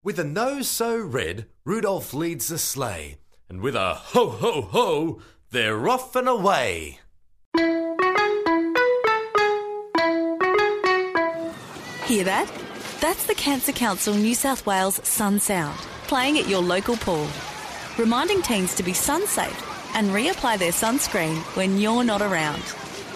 With a nose so red, Rudolph leads the sleigh, and with a ho, ho, ho, they're off and away. Hear that? That's the Cancer Council New South Wales Sun Sound, playing at your local pool, reminding teens to be sun safe and reapply their sunscreen when you're not around.